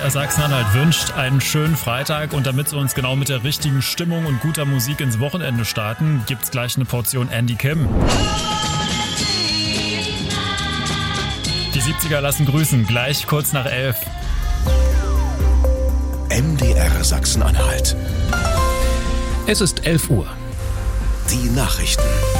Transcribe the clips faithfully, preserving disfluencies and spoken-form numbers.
R Sachsen-Anhalt wünscht einen schönen Freitag und damit wir uns genau mit der richtigen Stimmung und guter Musik ins Wochenende starten, gibt's gleich eine Portion Andy Kim. Die siebziger lassen grüßen, gleich kurz nach elf. M D R Sachsen-Anhalt. Es ist elf Uhr. Die Nachrichten.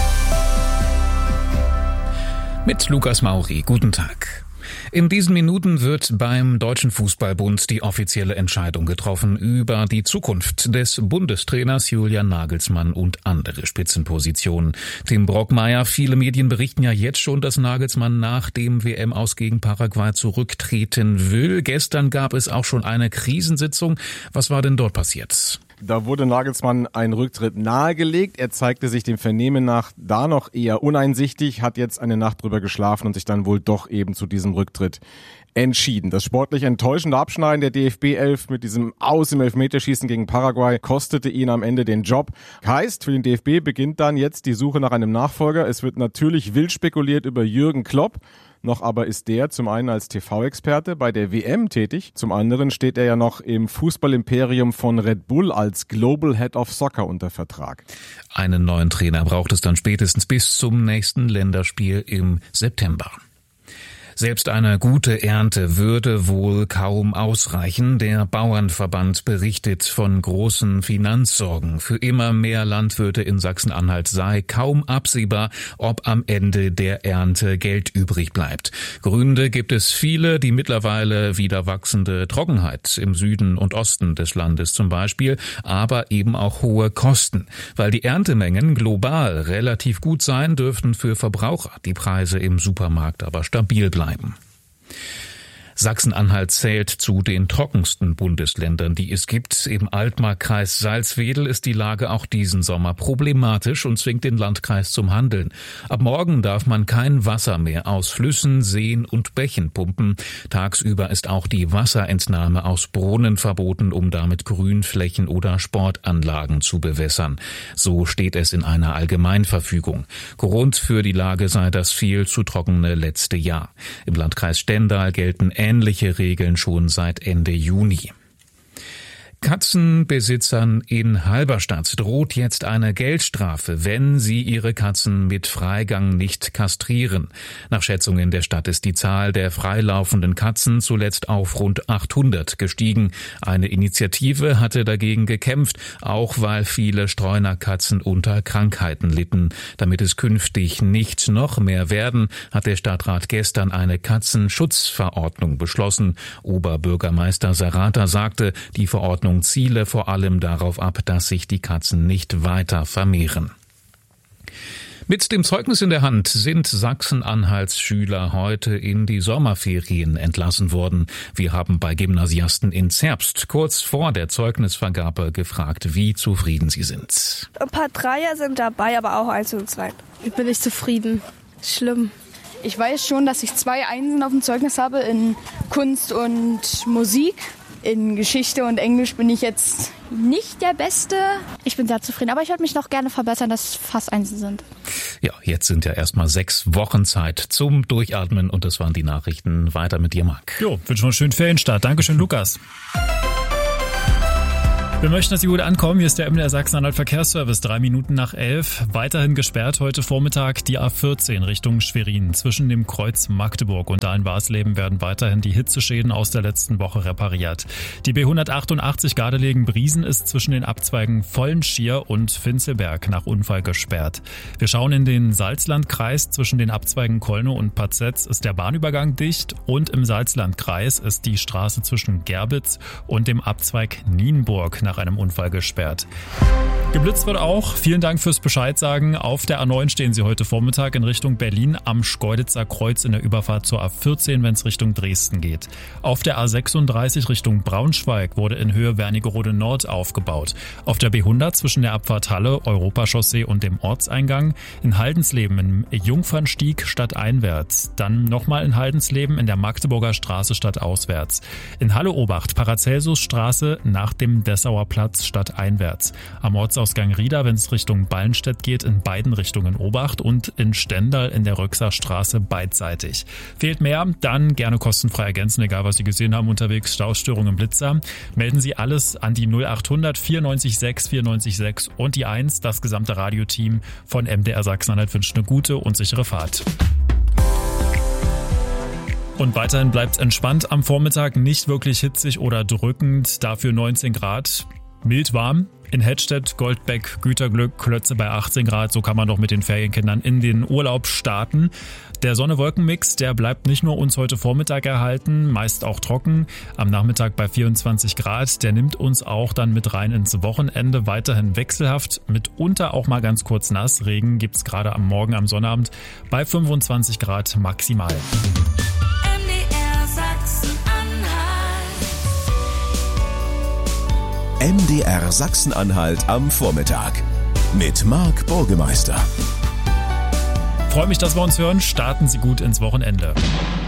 Mit Lukas Mauri. Guten Tag. In diesen Minuten wird beim Deutschen Fußballbund die offizielle Entscheidung getroffen über die Zukunft des Bundestrainers Julian Nagelsmann und andere Spitzenpositionen. Tim Brockmeier, viele Medien berichten ja jetzt schon, dass Nagelsmann nach dem W M-Aus gegen Paraguay zurücktreten will. Gestern gab es auch schon eine Krisensitzung. Was war denn dort passiert? Da wurde Nagelsmann ein Rücktritt nahegelegt. Er zeigte sich dem Vernehmen nach da noch eher uneinsichtig, hat jetzt eine Nacht drüber geschlafen und sich dann wohl doch eben zu diesem Rücktritt entschieden. Das sportlich enttäuschende Abschneiden der D F B elf mit diesem Aus im Elfmeterschießen gegen Paraguay kostete ihn am Ende den Job. Heißt, für den D F B beginnt dann jetzt die Suche nach einem Nachfolger. Es wird natürlich wild spekuliert über Jürgen Klopp. Noch aber ist der zum einen als T V-Experte bei der W M tätig, zum anderen steht er ja noch im Fußballimperium von Red Bull als Global Head of Soccer unter Vertrag. Einen neuen Trainer braucht es dann spätestens bis zum nächsten Länderspiel im September. Selbst eine gute Ernte würde wohl kaum ausreichen. Der Bauernverband berichtet von großen Finanzsorgen. Für immer mehr Landwirte in Sachsen-Anhalt sei kaum absehbar, ob am Ende der Ernte Geld übrig bleibt. Gründe gibt es viele, die mittlerweile wieder wachsende Trockenheit im Süden und Osten des Landes zum Beispiel, aber eben auch hohe Kosten. Weil die Erntemengen global relativ gut seien, dürften für Verbraucher die Preise im Supermarkt aber stabil bleiben. Sachsen-Anhalt zählt zu den trockensten Bundesländern, die es gibt. Im Altmark-Kreis Salzwedel ist die Lage auch diesen Sommer problematisch und zwingt den Landkreis zum Handeln. Ab morgen darf man kein Wasser mehr aus Flüssen, Seen und Bächen pumpen. Tagsüber ist auch die Wasserentnahme aus Brunnen verboten, um damit Grünflächen oder Sportanlagen zu bewässern. So steht es in einer Allgemeinverfügung. Grund für die Lage sei das viel zu trockene letzte Jahr. Im Landkreis Stendal gelten ähnliche Regeln schon seit Ende Juni. Katzenbesitzern in Halberstadt droht jetzt eine Geldstrafe, wenn sie ihre Katzen mit Freigang nicht kastrieren. Nach Schätzungen der Stadt ist die Zahl der freilaufenden Katzen zuletzt auf rund achthundert gestiegen. Eine Initiative hatte dagegen gekämpft, auch weil viele Streunerkatzen unter Krankheiten litten. Damit es künftig nicht noch mehr werden, hat der Stadtrat gestern eine Katzenschutzverordnung beschlossen. Oberbürgermeister Sarata sagte, die Verordnung ziele vor allem darauf ab, dass sich die Katzen nicht weiter vermehren. Mit dem Zeugnis in der Hand sind Sachsen-Anhalts Schüler heute in die Sommerferien entlassen worden. Wir haben bei Gymnasiasten in Zerbst kurz vor der Zeugnisvergabe gefragt, wie zufrieden sie sind. Ein paar Dreier sind dabei, aber auch eins und zwei. Ich bin nicht zufrieden. Schlimm. Ich weiß schon, dass ich zwei Einsen auf dem Zeugnis habe in Kunst und Musik. In Geschichte und Englisch bin ich jetzt nicht der Beste. Ich bin sehr zufrieden, aber ich würde mich noch gerne verbessern, dass es fast Einsen sind. Ja, jetzt sind ja erstmal sechs Wochen Zeit zum Durchatmen und das waren die Nachrichten. Weiter mit dir, Marc. Jo, wünschen wir einen schönen Ferienstart. Dankeschön, Lukas. Wir möchten, dass Sie gut ankommen. Hier ist der M D R Sachsen-Anhalt Verkehrsservice. Drei Minuten nach elf. Weiterhin gesperrt heute Vormittag die A vierzehn Richtung Schwerin. Zwischen dem Kreuz Magdeburg und da in Warsleben werden weiterhin die Hitzeschäden aus der letzten Woche repariert. Die B hundertachtundachtzig Gardelegen-Briesen ist zwischen den Abzweigen Vollenschier und Finzelberg nach Unfall gesperrt. Wir schauen in den Salzlandkreis. Zwischen den Abzweigen Kolnow und Patzetz ist der Bahnübergang dicht. Und im Salzlandkreis ist die Straße zwischen Gerbitz und dem Abzweig Nienburg nach einem Unfall gesperrt. Geblitzt wird auch. Vielen Dank fürs Bescheidsagen. Auf der A neun stehen Sie heute Vormittag in Richtung Berlin am Schkeuditzer Kreuz in der Überfahrt zur A vierzehn, wenn es Richtung Dresden geht. Auf der A sechsunddreißig Richtung Braunschweig wurde in Höhe Wernigerode Nord aufgebaut. Auf der B hundert zwischen der Abfahrt Halle, Europachaussee und dem Ortseingang. In Haldensleben im Jungfernstieg stadteinwärts. Dann nochmal in Haldensleben in der Magdeburger Straße stadtauswärts. In Halle-Obacht Paracelsusstraße nach dem Dessauer Prenzlauer Platz stadteinwärts. Am Ortsausgang Rieda, wenn es Richtung Ballenstedt geht, in beiden Richtungen Obacht und in Stendal in der Röxer Straße beidseitig. Fehlt mehr? Dann gerne kostenfrei ergänzen, egal was Sie gesehen haben unterwegs. Staustörungen, Blitzer. Melden Sie alles an die null achthundert vierundneunzig sechs vierundneunzig sechs und die eins. Das gesamte Radioteam von M D R Sachsen-Anhalt wünscht eine gute und sichere Fahrt. Und weiterhin bleibt entspannt am Vormittag, nicht wirklich hitzig oder drückend, dafür neunzehn Grad, mild warm. In Hettstedt, Goldbeck, Güterglück, Klötze bei achtzehn Grad, so kann man doch mit den Ferienkindern in den Urlaub starten. Der Sonne-Wolken-Mix, der bleibt nicht nur uns heute Vormittag erhalten, meist auch trocken. Am Nachmittag bei vierundzwanzig Grad, der nimmt uns auch dann mit rein ins Wochenende, weiterhin wechselhaft, mitunter auch mal ganz kurz nass. Regen gibt's gerade am Morgen, am Sonnabend bei fünfundzwanzig Grad maximal. M D R Sachsen-Anhalt am Vormittag mit Marc Burgemeister. Freue mich, dass wir uns hören. Starten Sie gut ins Wochenende.